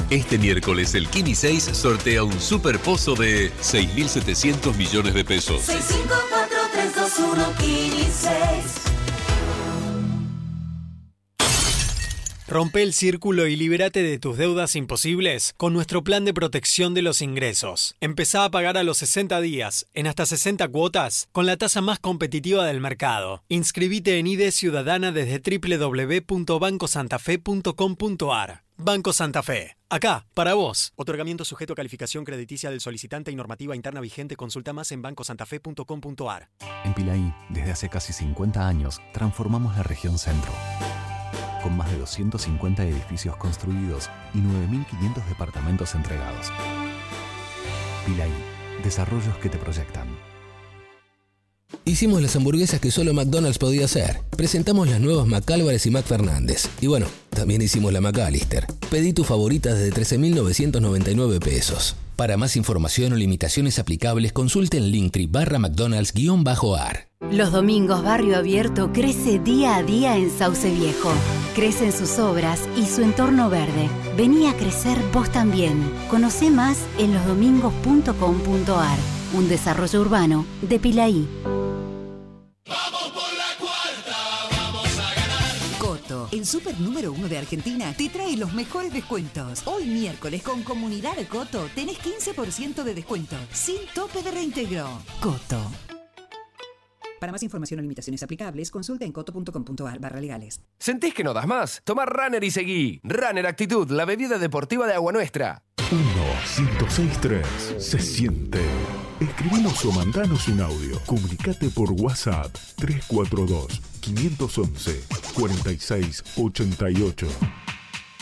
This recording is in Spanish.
Este miércoles el Kini 6 sortea un super pozo de 6.700 millones de pesos. 654-321 Kini 6. Rompe el círculo y libérate de tus deudas imposibles con nuestro plan de protección de los ingresos. Empezá a pagar a los 60 días, en hasta 60 cuotas, con la tasa más competitiva del mercado. Inscribite en ID Ciudadana desde www.bancosantafe.com.ar. Banco Santa Fe. Acá, para vos. Otorgamiento sujeto a calificación crediticia del solicitante y normativa interna vigente. Consulta más en bancosantafe.com.ar. En Pilaí, desde hace casi 50 años, transformamos la región centro. Con más de 250 edificios construidos y 9.500 departamentos entregados. Pilaí, desarrollos que te proyectan. Hicimos las hamburguesas que solo McDonald's podía hacer. Presentamos las nuevas McAlvarez y McFernández. Y bueno, también hicimos la McAllister. Pedí tu favorita desde 13.999 pesos. Para más información o limitaciones aplicables, consulte en Linktree/McDonald's_AR. Los domingos Barrio Abierto crece día a día en Sauce Viejo. Crecen sus obras y su entorno verde. Vení a crecer vos también. Conocé más en losdomingos.com.ar. Un desarrollo urbano de Pilaí. Coto, el super número 1 de Argentina, te trae los mejores descuentos. Hoy miércoles con Comunidad Coto tenés 15% de descuento, sin tope de reintegro. Coto. Para más información o limitaciones aplicables, consulta en coto.com.ar/legales. ¿Sentís que no das más? Toma Runner y seguí. Runner Actitud, la bebida deportiva de Agua Nuestra. 1-106-3. Se siente. Escribinos o mandanos un audio. Comunicate por WhatsApp 342-511-4688.